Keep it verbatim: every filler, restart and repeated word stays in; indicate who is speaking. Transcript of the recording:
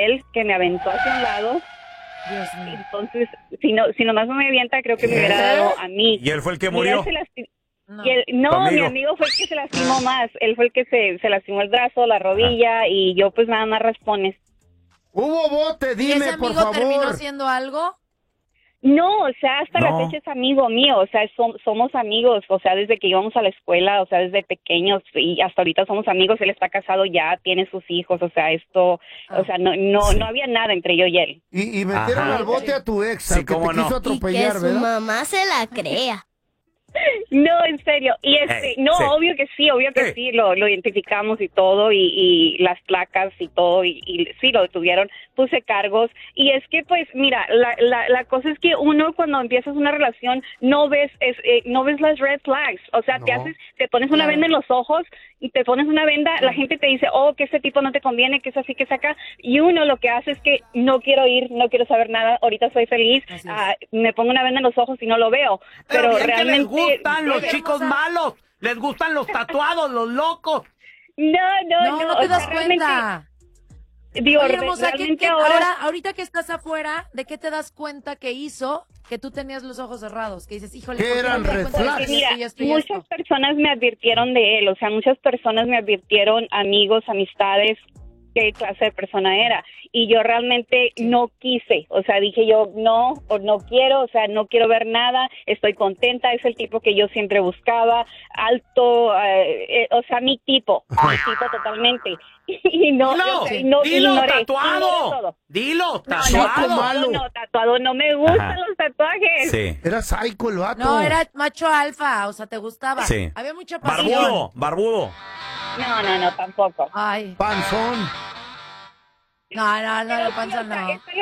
Speaker 1: él que me aventó hacia un lado.
Speaker 2: Dios mío.
Speaker 1: Entonces, si no, si nomás no me avienta, creo que me hubiera dado a mí.
Speaker 3: ¿Y él fue el que
Speaker 1: Y él
Speaker 3: murió?
Speaker 1: se lasti-
Speaker 2: No.
Speaker 1: y él- no,
Speaker 3: ¿Tu amigo?
Speaker 1: mi amigo fue el que se lastimó más. Él fue el que se, se lastimó el brazo, la rodilla, y yo pues nada más raspones.
Speaker 4: Hubo bote,
Speaker 2: ¿Y
Speaker 4: dime,
Speaker 2: ese
Speaker 4: por
Speaker 2: amigo terminó
Speaker 4: favor.
Speaker 2: haciendo algo?
Speaker 1: No, o sea, hasta
Speaker 3: No.
Speaker 1: la fecha es amigo mío, o sea, som- somos amigos, o sea, desde que íbamos a la escuela, o sea, desde pequeños y hasta ahorita somos amigos. Él está casado ya, tiene sus hijos, o sea, esto,
Speaker 2: Ah.
Speaker 1: o sea, no no
Speaker 3: Sí.
Speaker 1: no había nada entre yo y él.
Speaker 4: Y, y metieron
Speaker 3: Ajá.
Speaker 4: al bote a tu ex,
Speaker 3: Sí,
Speaker 4: al que
Speaker 3: cómo
Speaker 4: te
Speaker 3: no.
Speaker 4: quiso
Speaker 5: Y que
Speaker 4: atropellar,
Speaker 5: su
Speaker 4: ¿verdad?
Speaker 5: mamá se la crea.
Speaker 1: No, en serio. Y este,
Speaker 3: Ey,
Speaker 1: no,
Speaker 3: sí.
Speaker 1: obvio que sí, obvio que
Speaker 3: Sí.
Speaker 1: sí, lo, lo identificamos y todo, y, y las placas y todo, y, y sí, lo detuvieron, puse cargos. Y es que, pues, mira, la, la, la cosa es que uno cuando empiezas una relación no ves es, eh, no ves las red flags. O sea, te
Speaker 4: No.
Speaker 1: haces, te pones una
Speaker 2: Claro.
Speaker 1: venda en los ojos y te pones una venda, la gente te dice, oh, que ese tipo no te conviene, que es así, que es acá. Y uno lo que hace es que no quiero ir, no quiero saber nada, ahorita soy feliz,
Speaker 2: Así es.
Speaker 1: ah, me pongo una venda en los ojos y no lo veo. Pero,
Speaker 6: Pero, bien
Speaker 1: realmente...
Speaker 6: que les gustan los
Speaker 1: debe-
Speaker 6: chicos malos. Les gustan los tatuados, los locos.
Speaker 1: No, no,
Speaker 2: No,
Speaker 1: no,
Speaker 2: no
Speaker 1: o
Speaker 2: te
Speaker 1: sea,
Speaker 2: das
Speaker 1: realmente,
Speaker 2: cuenta.
Speaker 1: digo,
Speaker 2: Oye,
Speaker 1: re-
Speaker 2: hermosa, ¿qué-
Speaker 1: realmente
Speaker 2: qué-
Speaker 1: ahora,
Speaker 2: ahora, ahorita que estás afuera, ¿de qué te das cuenta que hizo que tú tenías los ojos cerrados? Que dices, híjole,
Speaker 4: ¿Qué
Speaker 2: ¿por qué
Speaker 4: eran
Speaker 2: no me di
Speaker 4: red
Speaker 2: cuenta de
Speaker 4: flags?
Speaker 2: que
Speaker 1: mira,
Speaker 2: esto y esto y
Speaker 1: muchas
Speaker 2: esto?
Speaker 1: personas me advirtieron de él, o sea, muchas personas me advirtieron, amigos, amistades, qué clase de persona era, y yo realmente no quise, o sea, dije yo, no, o no quiero, o sea, no quiero ver nada, estoy contenta, es el tipo que yo siempre buscaba, alto, eh, eh, o sea, mi tipo, mi tipo totalmente, y no,
Speaker 6: Dilo,
Speaker 1: o sea, y no,
Speaker 6: dilo,
Speaker 1: ignoré, ignoré
Speaker 6: tatuado.
Speaker 1: todo.
Speaker 6: Dilo,
Speaker 1: No,
Speaker 6: tatuado.
Speaker 1: no,
Speaker 4: malo.
Speaker 1: no, no, tatuado, no me gustan
Speaker 3: Ajá.
Speaker 1: los tatuajes.
Speaker 3: Sí.
Speaker 4: Era psycho el vato.
Speaker 2: No, era macho alfa, o sea, te gustaba.
Speaker 3: Sí.
Speaker 2: Había mucha pasión.
Speaker 3: Barbudo, barbudo.
Speaker 1: No, no, no, tampoco.
Speaker 2: Ay,
Speaker 4: Panzón.
Speaker 2: no, no, no,
Speaker 1: Pero
Speaker 2: no,
Speaker 1: sí,
Speaker 2: panza
Speaker 1: o sea,
Speaker 2: no.
Speaker 1: esta